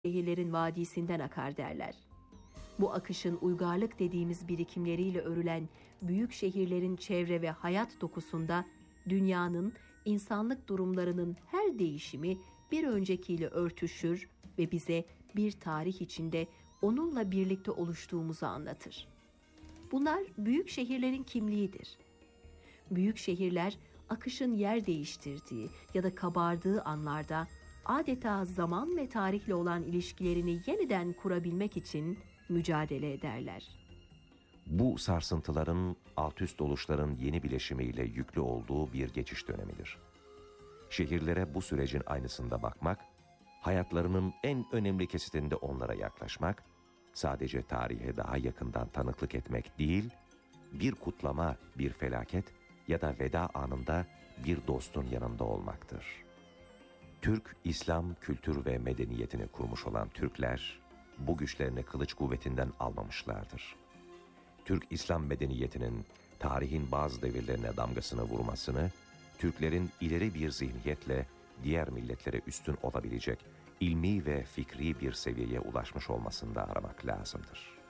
şehirlerin vadisinden akar derler. Bu akışın uygarlık dediğimiz birikimleriyle örülen büyük şehirlerin çevre ve hayat dokusunda dünyanın, insanlık durumlarının her değişimi bir öncekiyle örtüşür ve bize bir tarih içinde onunla birlikte oluştuğumuzu anlatır. Bunlar büyük şehirlerin kimliğidir. Büyük şehirler akışın yer değiştirdiği ya da kabardığı anlarda adeta zaman ve tarihle olan ilişkilerini yeniden kurabilmek için mücadele ederler. Bu sarsıntıların, altüst oluşların yeni bileşimiyle yüklü olduğu bir geçiş dönemidir. Şehirlere bu sürecin aynısında bakmak, hayatlarının en önemli kesitinde onlara yaklaşmak, sadece tarihe daha yakından tanıklık etmek değil, bir kutlama, bir felaket ya da veda anında bir dostun yanında olmaktır. Türk, İslam, kültür ve medeniyetini kurmuş olan Türkler, bu güçlerini kılıç kuvvetinden almamışlardır. Türk-İslam medeniyetinin tarihin bazı devirlerine damgasını vurmasını, Türklerin ileri bir zihniyetle diğer milletlere üstün olabilecek ilmi ve fikri bir seviyeye ulaşmış olmasında aramak lazımdır.